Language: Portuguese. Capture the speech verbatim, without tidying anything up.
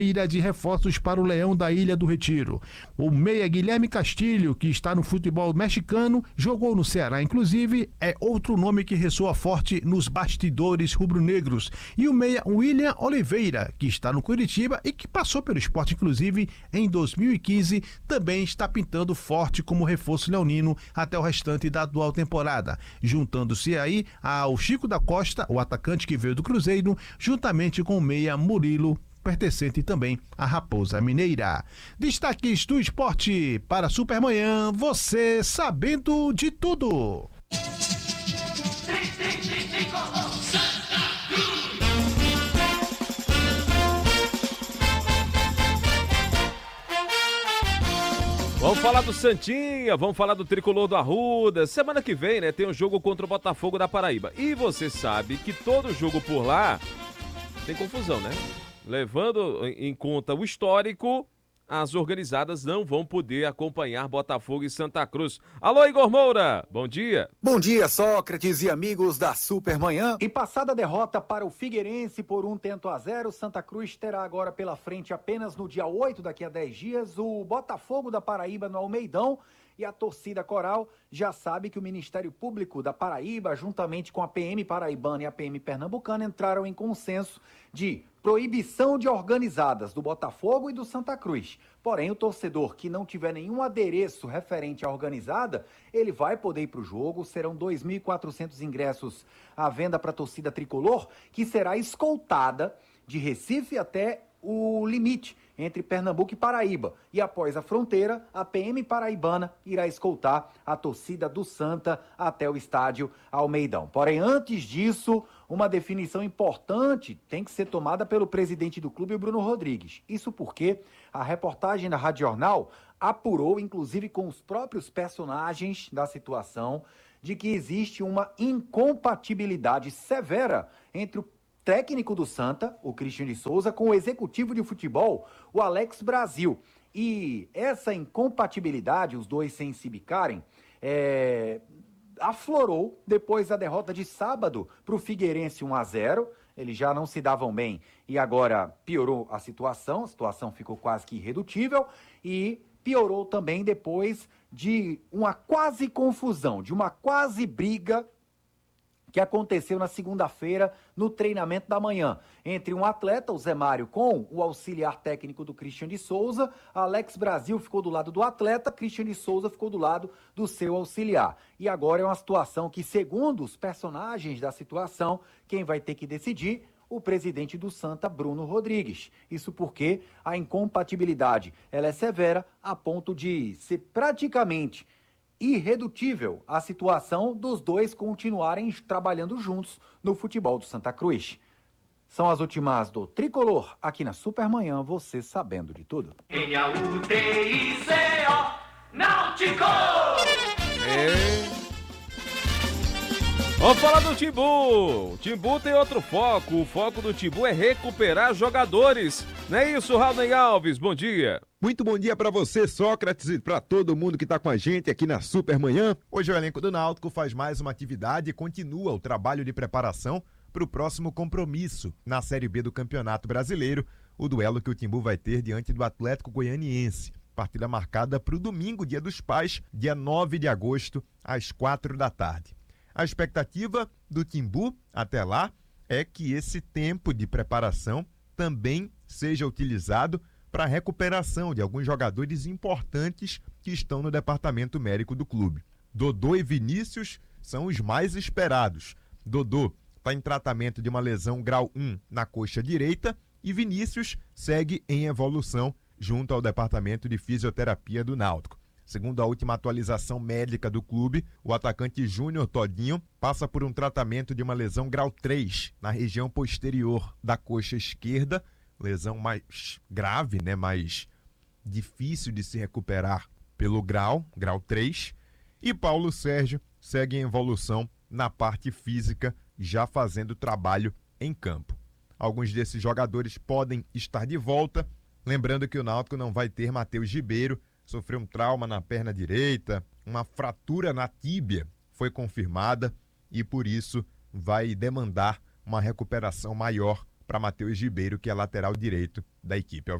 de reforços para o Leão da Ilha do Retiro. O meia Guilherme Castilho, que está no futebol mexicano, jogou no Ceará, inclusive, é outro nome que ressoa forte nos bastidores rubro-negros. E o meia William Oliveira, que está no Curitiba e que passou pelo Sport, inclusive, em dois mil e quinze, também está pintando forte como reforço leonino até o restante da atual temporada, juntando-se aí ao Chico da Costa, o atacante que veio do Cruzeiro, juntamente com o meia Murilo, pertencente também à Raposa Mineira. Destaques do esporte para Supermanhã, você sabendo de tudo. Vamos falar do Santinha, vamos falar do Tricolor do Arruda. Semana que vem, né, tem um jogo contra o Botafogo da Paraíba. E você sabe que todo jogo por lá tem confusão, né? Levando em conta o histórico, as organizadas não vão poder acompanhar Botafogo e Santa Cruz. Alô, Igor Moura, bom dia. Bom dia, Sócrates e amigos da Supermanhã. E passada a derrota para o Figueirense por um tento a zero, Santa Cruz terá agora pela frente apenas no dia oito, daqui a dez dias, o Botafogo da Paraíba no Almeidão. E a torcida coral já sabe que o Ministério Público da Paraíba, juntamente com a P M paraibana e a P M pernambucana, entraram em consenso de proibição de organizadas do Botafogo e do Santa Cruz. Porém, o torcedor que não tiver nenhum adereço referente à organizada, ele vai poder ir para o jogo. Serão dois mil e quatrocentos ingressos à venda para a torcida tricolor, que será escoltada de Recife até o limite entre Pernambuco e Paraíba. E após a fronteira, a P M paraibana irá escoltar a torcida do Santa até o estádio Almeidão. Porém, antes disso, uma definição importante tem que ser tomada pelo presidente do clube, o Bruno Rodrigues. Isso porque a reportagem da Rádio Jornal apurou, inclusive com os próprios personagens da situação, de que existe uma incompatibilidade severa entre o técnico do Santa, o Christian de Souza, com o executivo de futebol, o Alex Brasil. E essa incompatibilidade, os dois sem se bicarem, é, aflorou depois da derrota de sábado para o Figueirense um a zero. Eles já não se davam bem e agora piorou a situação, a situação ficou quase que irredutível e piorou também depois de uma quase confusão, de uma quase briga que aconteceu na segunda-feira no treinamento da manhã, entre um atleta, o Zé Mário, com o auxiliar técnico do Christian de Souza. Alex Brasil ficou do lado do atleta, Christian de Souza ficou do lado do seu auxiliar. E agora é uma situação que, segundo os personagens da situação, quem vai ter que decidir, o presidente do Santa, Bruno Rodrigues. Isso porque a incompatibilidade ela é severa a ponto de ser praticamente irredutível a situação dos dois continuarem trabalhando juntos no futebol do Santa Cruz. São as últimas do Tricolor, aqui na Supermanhã, você sabendo de tudo. N A U T I C O Náutico! É. Vamos falar do Timbu. O Timbu tem outro foco. O foco do Timbu é recuperar jogadores. Não é isso, Raulney Alves? Bom dia. Muito bom dia para você, Sócrates, e para todo mundo que está com a gente aqui na Supermanhã. Hoje o elenco do Náutico faz mais uma atividade e continua o trabalho de preparação para o próximo compromisso na Série B do Campeonato Brasileiro, o duelo que o Timbu vai ter diante do Atlético Goianiense. Partida marcada para o domingo, dia dos pais, dia nove de agosto, às quatro da tarde. A expectativa do Timbu até lá é que esse tempo de preparação também seja utilizado para a recuperação de alguns jogadores importantes que estão no departamento médico do clube. Dodô e Vinícius são os mais esperados. Dodô está em tratamento de uma lesão grau um na coxa direita e Vinícius segue em evolução junto ao departamento de fisioterapia do Náutico. Segundo a última atualização médica do clube, o atacante Júnior Todinho passa por um tratamento de uma lesão grau três na região posterior da coxa esquerda, lesão mais grave, né, mais difícil de se recuperar pelo grau, grau três, e Paulo Sérgio segue em evolução na parte física, já fazendo trabalho em campo. Alguns desses jogadores podem estar de volta, lembrando que o Náutico não vai ter Matheus Ribeiro, sofreu um trauma na perna direita, uma fratura na tíbia foi confirmada e por isso vai demandar uma recuperação maior para Matheus Ribeiro, que é lateral direito da equipe.